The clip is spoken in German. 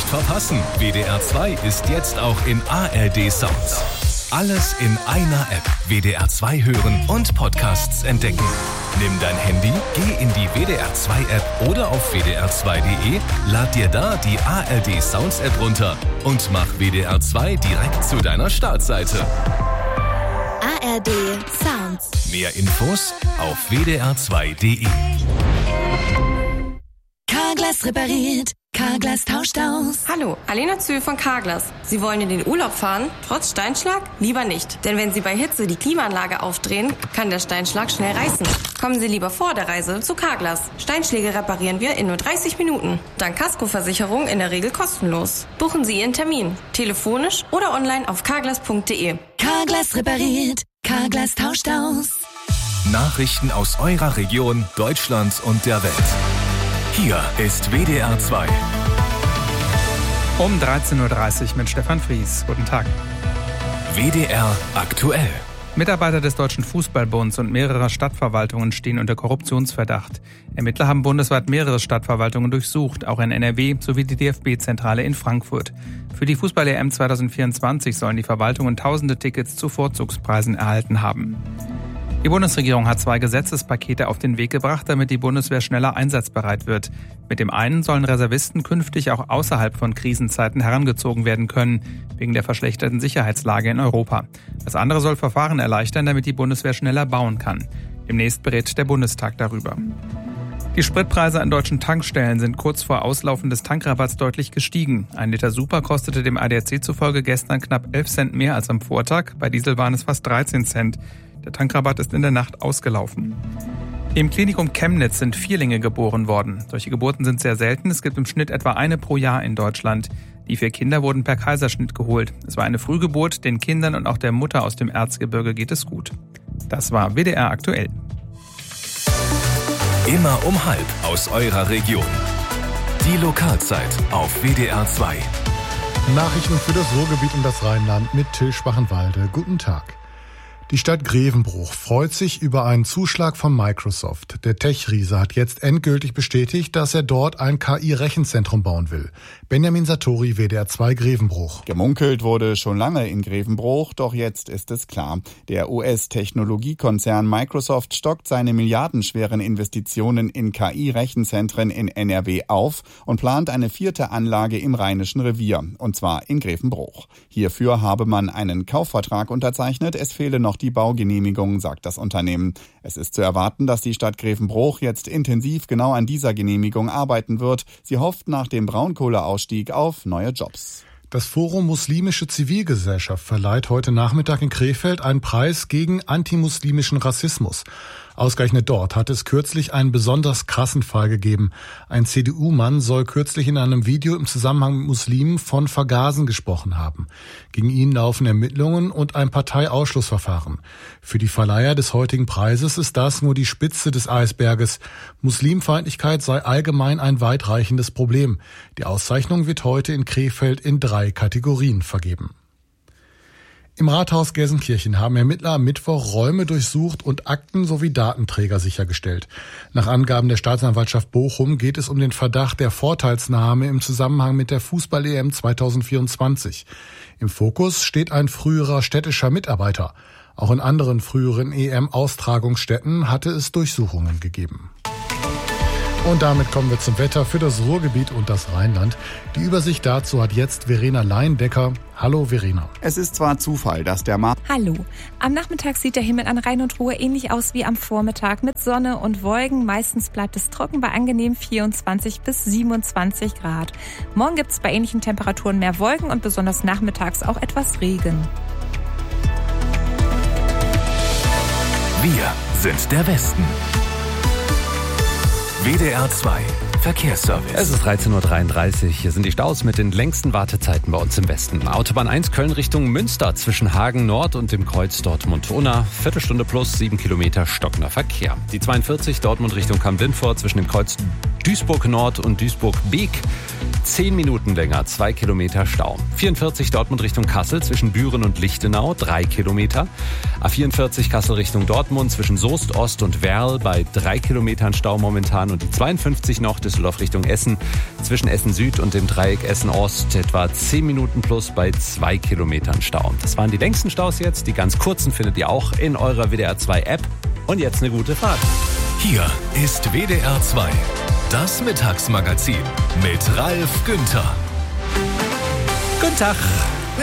verpassen. WDR 2 ist jetzt auch in ARD Sounds. Alles in einer App. WDR 2 hören und Podcasts entdecken. Nimm dein Handy, geh in die WDR 2 App oder auf wdr2.de, lad dir da die ARD Sounds App runter und mach WDR 2 direkt zu deiner Startseite. ARD Sounds. Mehr Infos auf wdr2.de. Carglass repariert. Carglass tauscht aus. Hallo, Alena Zühl von Carglass. Sie wollen in den Urlaub fahren, trotz Steinschlag? Lieber nicht. Denn wenn Sie bei Hitze die Klimaanlage aufdrehen, kann der Steinschlag schnell reißen. Kommen Sie lieber vor der Reise zu Carglass. Steinschläge reparieren wir in nur 30 Minuten. Dank Kaskoversicherung in der Regel kostenlos. Buchen Sie Ihren Termin. Telefonisch oder online auf carglass.de. Carglass repariert. Carglass tauscht aus. Nachrichten aus eurer Region, Deutschland und der Welt. Hier ist WDR 2. Um 13.30 Uhr mit Stefan Fries. Guten Tag. WDR aktuell. Mitarbeiter des Deutschen Fußballbunds und mehrerer Stadtverwaltungen stehen unter Korruptionsverdacht. Ermittler haben bundesweit mehrere Stadtverwaltungen durchsucht, auch in NRW sowie die DFB-Zentrale in Frankfurt. Für die Fußball-EM 2024 sollen die Verwaltungen tausende Tickets zu Vorzugspreisen erhalten haben. Die Bundesregierung hat 2 Gesetzespakete auf den Weg gebracht, damit die Bundeswehr schneller einsatzbereit wird. Mit dem einen sollen Reservisten künftig auch außerhalb von Krisenzeiten herangezogen werden können, wegen der verschlechterten Sicherheitslage in Europa. Das andere soll Verfahren erleichtern, damit die Bundeswehr schneller bauen kann. Demnächst berät der Bundestag darüber. Die Spritpreise an deutschen Tankstellen sind kurz vor Auslaufen des Tankrabatts deutlich gestiegen. 1 Liter Super kostete dem ADAC zufolge gestern knapp 11 Cent mehr als am Vortag. Bei Diesel waren es fast 13 Cent. Der Tankrabatt ist in der Nacht ausgelaufen. Im Klinikum Chemnitz sind Vierlinge geboren worden. Solche Geburten sind sehr selten. Es gibt im Schnitt etwa 1 pro Jahr in Deutschland. Die 4 Kinder wurden per Kaiserschnitt geholt. Es war eine Frühgeburt. Den Kindern und auch der Mutter aus dem Erzgebirge geht es gut. Das war WDR aktuell. Immer um 12:30 aus eurer Region. Die Lokalzeit auf WDR 2. Nachrichten für das Ruhrgebiet und das Rheinland mit Till Spachenwalde. Guten Tag. Die Stadt Grevenbruch freut sich über einen Zuschlag von Microsoft. Der Tech-Riese hat jetzt endgültig bestätigt, dass er dort ein KI-Rechenzentrum bauen will. Benjamin Satori, WDR 2 Grevenbruch. Gemunkelt wurde schon lange in Grevenbruch, doch jetzt ist es klar. Der US-Technologiekonzern Microsoft stockt seine milliardenschweren Investitionen in KI-Rechenzentren in NRW auf und plant eine 4. Anlage im Rheinischen Revier, und zwar in Grevenbruch. Hierfür habe man einen Kaufvertrag unterzeichnet, es fehle noch die Baugenehmigung, sagt das Unternehmen. Es ist zu erwarten, dass die Stadt Grevenbruch jetzt intensiv genau an dieser Genehmigung arbeiten wird. Sie hofft nach dem Braunkohleausstieg auf neue Jobs. Das Forum Muslimische Zivilgesellschaft verleiht heute Nachmittag in Krefeld einen Preis gegen antimuslimischen Rassismus. Ausgerechnet dort hat es kürzlich einen besonders krassen Fall gegeben. Ein CDU-Mann soll kürzlich in einem Video im Zusammenhang mit Muslimen von Vergasen gesprochen haben. Gegen ihn laufen Ermittlungen und ein Parteiausschlussverfahren. Für die Verleiher des heutigen Preises ist das nur die Spitze des Eisberges. Muslimfeindlichkeit sei allgemein ein weitreichendes Problem. Die Auszeichnung wird heute in Krefeld in 3 Kategorien vergeben. Im Rathaus Gelsenkirchen haben Ermittler am Mittwoch Räume durchsucht und Akten sowie Datenträger sichergestellt. Nach Angaben der Staatsanwaltschaft Bochum geht es um den Verdacht der Vorteilsnahme im Zusammenhang mit der Fußball-EM 2024. Im Fokus steht ein früherer städtischer Mitarbeiter. Auch in anderen früheren EM-Austragungsstätten hatte es Durchsuchungen gegeben. Und damit kommen wir zum Wetter für das Ruhrgebiet und das Rheinland. Die Übersicht dazu hat jetzt Verena Leindecker. Hallo Verena. Es ist zwar Zufall, dass der Hallo. Am Nachmittag sieht der Himmel an Rhein und Ruhr ähnlich aus wie am Vormittag mit Sonne und Wolken. Meistens bleibt es trocken bei angenehm 24 bis 27 Grad. Morgen gibt es bei ähnlichen Temperaturen mehr Wolken und besonders nachmittags auch etwas Regen. Wir sind der Westen. WDR 2 Verkehrsservice. Es ist 13.33 Uhr. Hier sind die Staus mit den längsten Wartezeiten bei uns im Westen. Autobahn 1 Köln Richtung Münster zwischen Hagen Nord und dem Kreuz Dortmund-Unna. Viertelstunde plus 7 Kilometer stockender Verkehr. Die 42 Dortmund Richtung Kamp-Lindfort zwischen dem Kreuz Duisburg Nord und Duisburg-Beek. 10 Minuten länger, 2 Kilometer Stau. 44 Dortmund Richtung Kassel zwischen Büren und Lichtenau, 3 Kilometer. A44 Kassel Richtung Dortmund zwischen Soest Ost und Werl bei 3 Kilometern Stau momentan. Und die 52 noch Düsseldorf Richtung Essen zwischen Essen Süd und dem Dreieck Essen Ost etwa 10 Minuten plus bei 2 Kilometern Stau. Das waren die längsten Staus jetzt. Die ganz kurzen findet ihr auch in eurer WDR 2 App. Und jetzt eine gute Fahrt. Hier ist WDR 2, das Mittagsmagazin mit Ralf Günther. Guten Tag.